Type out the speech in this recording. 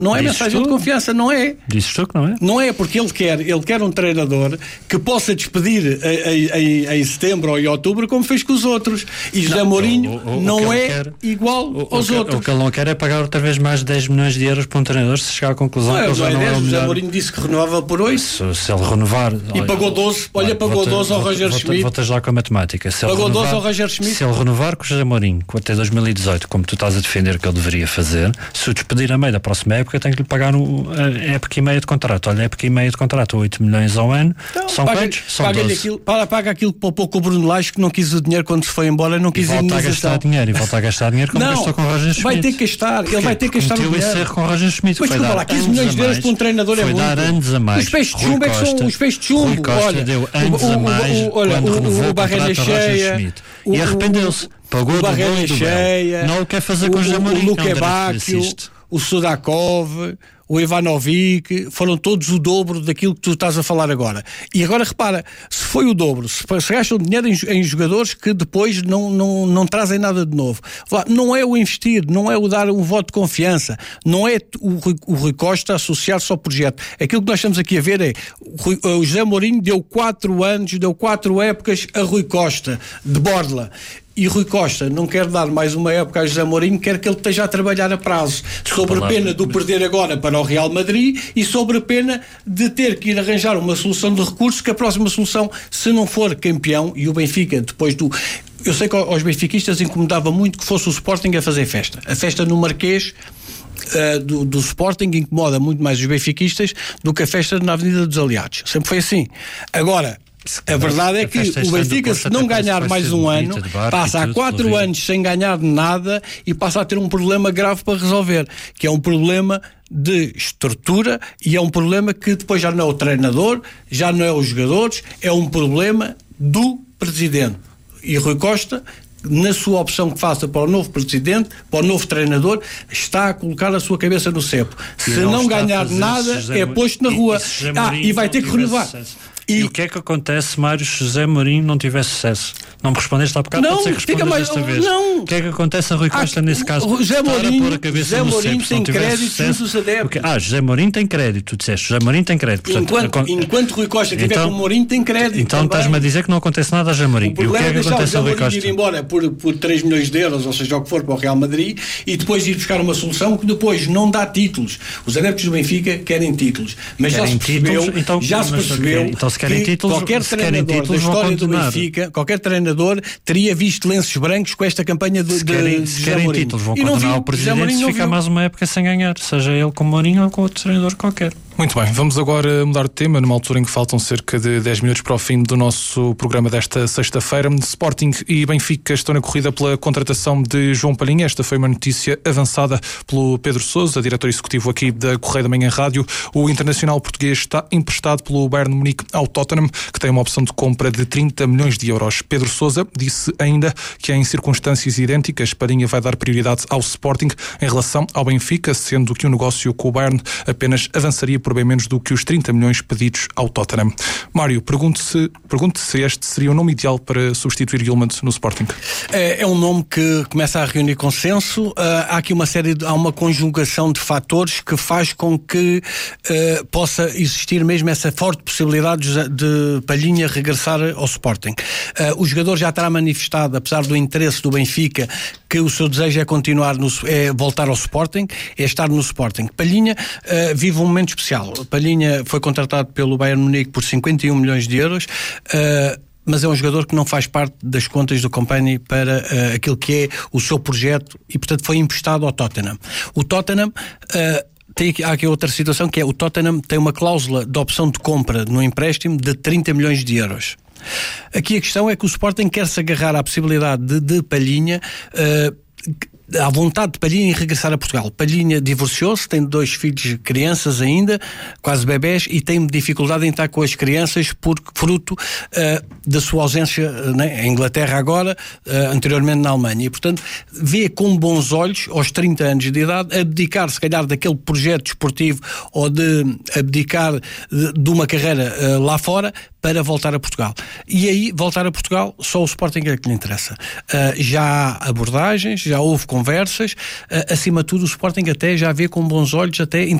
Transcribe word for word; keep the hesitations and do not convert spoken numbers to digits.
Não é mensagem de confiança, não é. Dizes tu que não é? Não é, porque ele quer, ele quer um treinador que possa despedir em, em, em setembro ou em outubro, como fez com os outros. E José Mourinho o, o, não o é quer, igual o, aos o, outros. O que ele não quer é pagar outra vez mais de dez milhões de euros para um treinador se chegar à conclusão não, que ele já não não é, é o melhor. José Mourinho disse que renovava por oito. Se, se ele renovar... E olha, pagou doze, olha, olha pagou doze ao Roger Schmidt. Voltas lá com a matemática. Se pagou renovar, doze ao Roger Schmidt. Se ele renovar com o José Mourinho até dois mil e dezoito, como tu estás a defender que ele deveria fazer, se o despedir a meio da próxima época, tem que lhe pagar o, a época e meia de contrato. Olha, época e meia de contrato, oito milhões ao ano. Então, são paga, quantos? São paga doze. Aquilo, paga, paga aquilo que poupou com o Bruno Lage, que não quis o dinheiro quando se foi embora, não quis e volta a gastar dinheiro, e volta a gastar dinheiro como não, gastou com o Roger Schmidt. Vai ter que gastar, ele vai ter que gastar o dinheiro. Esse erro com o Roger Schmidt. Mas desculpa lá, quinze milhões de euros para um treinador é muito. Foi dar anos a mais. Os peixes de chumbo é que são os peixes de chumbo. Rui Costa olha, deu anos o, o, a mais o, olha, quando o, renovou o, o barreira cheia, o, e arrependeu-se. Pagou o barreira cheia, não o quer fazer com o José o, Mourinho. O Luque Bacchio, o Sudakov, o Ivanovic, foram todos o dobro daquilo que tu estás a falar agora. E agora repara, se foi o dobro, se, se gastam dinheiro em, em jogadores que depois não, não, não trazem nada de novo. Não é o investir, não é o dar um voto de confiança, não é o, o Rui Costa associar-se ao projeto. Aquilo que nós estamos aqui a ver é, o, o José Mourinho deu quatro anos, deu quatro épocas a Rui Costa, de borla. E Rui Costa não quer dar mais uma época a José Mourinho, quer que ele esteja a trabalhar a prazo, sob a pena de o perder agora para o Real Madrid e sob a pena de ter que ir arranjar uma solução de recursos, que a próxima solução, se não for campeão, e o Benfica, depois do... Eu sei que aos benfiquistas incomodava muito que fosse o Sporting a fazer festa. A festa no Marquês uh, do, do Sporting incomoda muito mais os benfiquistas do que a festa na Avenida dos Aliados. Sempre foi assim. Agora... A verdade é que o Benfica, se não ganhar mais um ano, passa há quatro anos sem ganhar nada e passa a ter um problema grave para resolver, que é um problema de estrutura e é um problema que depois já não é o treinador, já não é os jogadores, é um problema do presidente. E Rui Costa, na sua opção que faça para o novo presidente, para o novo treinador, está a colocar a sua cabeça no cepo. Se não, não ganhar nada, é posto na rua. E, e, ah, e vai ter que renovar. E, e o que é que acontece, Mário, se José Mourinho não tiver sucesso? Não me respondeste há bocado, não, pode ser que respondas mais, desta vez. Não. O que é que acontece a Rui Costa ah, nesse caso? José Mourinho, a cabeça José Mourinho tem crédito junto dos adeptos. Ah, José Mourinho tem crédito, tu disseste. José Mourinho tem crédito. Portanto, enquanto, a, enquanto Rui Costa estiver então, com o Mourinho, tem crédito. Então também. Estás-me a dizer que não acontece nada a José Mourinho. O e o que é que é acontece a Rui Costa? Ir embora por, por três milhões de euros, ou seja, o que for, para o Real Madrid, e depois ir buscar uma solução que depois não dá títulos. Os adeptos do Benfica querem títulos. Mas querem já se percebeu, títulos, então, já se percebeu então, se querem que títulos, qualquer se treinador querem títulos, da história do Benfica, qualquer treinador teria visto lenços brancos com esta campanha de, se querem, de se querem Mourinho. títulos, vão e continuar o presidente se ficar mais uma época sem ganhar, seja ele com Mourinho ou com outro treinador qualquer. Muito bem, vamos agora mudar de tema, numa altura em que faltam cerca de dez minutos para o fim do nosso programa desta sexta-feira. Sporting e Benfica estão na corrida pela contratação de João Palhinha. Esta foi uma notícia avançada pelo Pedro Sousa, diretor executivo aqui da Correio da Manhã Rádio. O internacional português está emprestado pelo Bayern Munique ao Tottenham, que tem uma opção de compra de trinta milhões de euros. Pedro Sousa disse ainda que em circunstâncias idênticas, Palhinha vai dar prioridade ao Sporting em relação ao Benfica, sendo que o negócio com o Bayern apenas avançaria por bem menos do que os trinta milhões pedidos ao Tottenham. Mário, pergunto-se, pergunto se este seria o nome ideal para substituir Yilmaz no Sporting. É, é um nome que começa a reunir consenso. Uh, há aqui uma série de, há uma conjugação de fatores que faz com que uh, possa existir mesmo essa forte possibilidade de, de Palhinha regressar ao Sporting. Uh, o jogador já terá manifestado, apesar do interesse do Benfica, que o seu desejo é continuar, no, é voltar ao Sporting, é estar no Sporting. Palhinha uh, vive um momento especial. Palhinha foi contratado pelo Bayern Munique por cinquenta e um milhões de euros, uh, mas é um jogador que não faz parte das contas do Company para uh, aquilo que é o seu projeto e, portanto, foi emprestado ao Tottenham. O Tottenham... Uh, Tem aqui, há aqui outra situação, que é o Tottenham tem uma cláusula de opção de compra no empréstimo de trinta milhões de euros. Aqui a questão é que o Sporting quer se agarrar à possibilidade de, de Palhinha... Uh, à vontade de Palhinha em regressar a Portugal. Palhinha divorciou-se, tem dois filhos, crianças ainda, quase bebés, e tem dificuldade em estar com as crianças por fruto uh, da sua ausência, né, em Inglaterra agora, uh, anteriormente na Alemanha. E, portanto, vê com bons olhos, aos trinta anos de idade, abdicar, se calhar, daquele projeto desportivo ou de abdicar de, de uma carreira uh, lá fora para voltar a Portugal. E aí, voltar a Portugal, só o Sporting é que lhe interessa. Uh, já há abordagens, já houve conversas, uh, acima de tudo o Sporting até já vê com bons olhos até